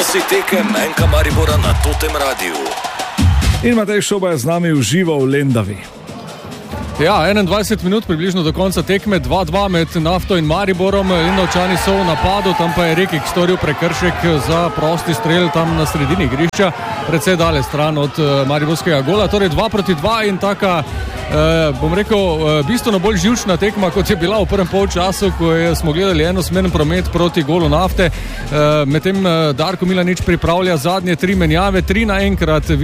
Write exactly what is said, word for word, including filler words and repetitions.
Prenosi tekem Enka Maribora na Totem Radiu. In Matej Šoba je z nami v živo v Lendavi. Ja, enaindvajset minut približno do konca tekme, dva dva med Nafto in Mariborom. Lendavčani so v napadu, tam pa je Rekik storil prekršek za prosti strel tam na sredini igrišča, precej daleč stran od mariborskega gola. Torej dva proti dva in taka, eh, bom rekel, eh, bistveno bolj živčna tekma, kot je bila v prvem polčasu, ko je, smo gledali enosmeren promet proti golu Nafte. Eh, medtem Darko Milanič pripravlja zadnje tri menjave, tri naenkrat.